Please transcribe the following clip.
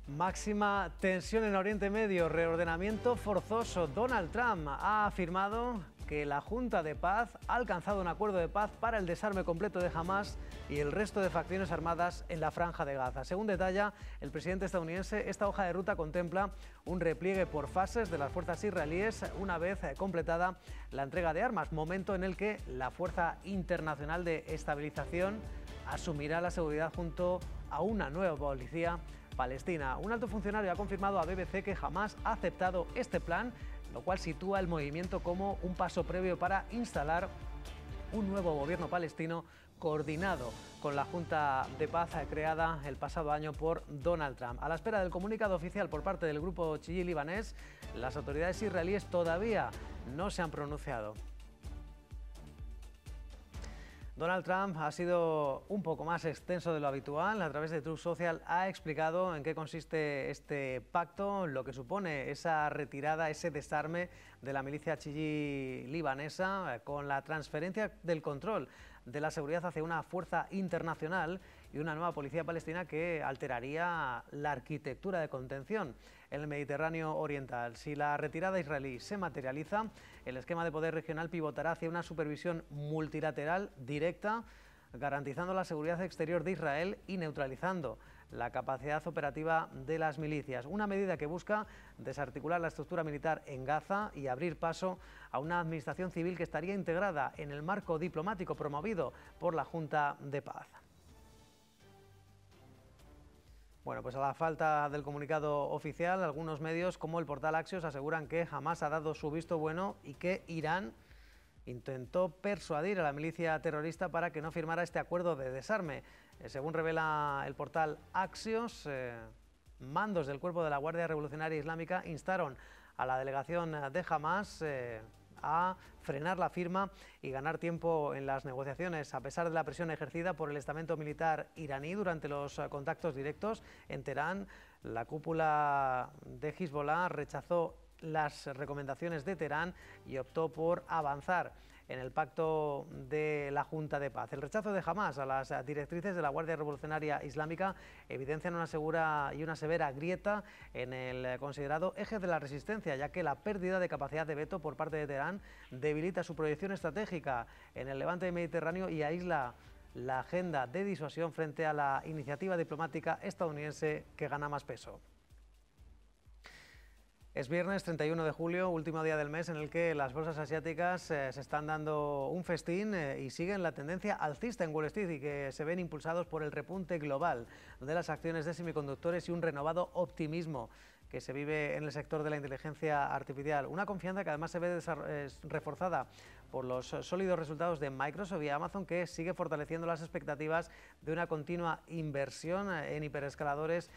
Máxima tensión en Oriente Medio, reordenamiento forzoso. Donald Trump ha afirmado que la Junta de Paz ha alcanzado un acuerdo de paz para el desarme completo de Hamás y el resto de facciones armadas en la Franja de Gaza. Según detalla el presidente estadounidense, esta hoja de ruta contempla un repliegue por fases de las fuerzas israelíes una vez completada la entrega de armas, momento en el que la Fuerza Internacional de Estabilización asumirá la seguridad junto a una nueva policía palestina. Un alto funcionario ha confirmado a BBC que Hamás ha aceptado este plan, lo cual sitúa el movimiento como un paso previo para instalar un nuevo gobierno palestino coordinado con la Junta de Paz creada el pasado año por Donald Trump. A la espera del comunicado oficial por parte del grupo chií libanés, las autoridades israelíes todavía no se han pronunciado. Donald Trump ha sido un poco más extenso de lo habitual. A través de Truth Social ha explicado en qué consiste este pacto, lo que supone esa retirada, ese desarme de la milicia chií libanesa con la transferencia del control de la seguridad hacia una fuerza internacional y una nueva policía palestina que alteraría la arquitectura de contención en el Mediterráneo oriental. Si la retirada israelí se materializa, el esquema de poder regional pivotará hacia una supervisión multilateral directa, garantizando la seguridad exterior de Israel y neutralizando la capacidad operativa de las milicias. Una medida que busca desarticular la estructura militar en Gaza y abrir paso a una administración civil que estaría integrada en el marco diplomático promovido por la Junta de Paz. Bueno, pues a la falta del comunicado oficial, algunos medios como el portal Axios aseguran que Hamás ha dado su visto bueno y que Irán intentó persuadir a la milicia terrorista para que no firmara este acuerdo de desarme. Según revela el portal Axios, mandos del cuerpo de la Guardia Revolucionaria Islámica instaron a la delegación de Hamás a frenar la firma y ganar tiempo en las negociaciones. A pesar de la presión ejercida por el estamento militar iraní durante los contactos directos en Teherán, la cúpula de Hezbollah rechazó las recomendaciones de Teherán y optó por avanzar en el pacto de la Junta de Paz. El rechazo de Hamás a las directrices de la Guardia Revolucionaria Islámica evidencian una segura y una severa grieta en el considerado eje de la resistencia, ya que la pérdida de capacidad de veto por parte de Teherán debilita su proyección estratégica en el levante mediterráneo y aísla la agenda de disuasión frente a la iniciativa diplomática estadounidense que gana más peso. Es viernes 31 de julio, último día del mes en el que las bolsas asiáticas se están dando un festín y siguen la tendencia alcista en Wall Street y que se ven impulsados por el repunte global de las acciones de semiconductores y un renovado optimismo que se vive en el sector de la inteligencia artificial. Una confianza que además se ve reforzada por los sólidos resultados de Microsoft y Amazon, que sigue fortaleciendo las expectativas de una continua inversión en hiperescaladores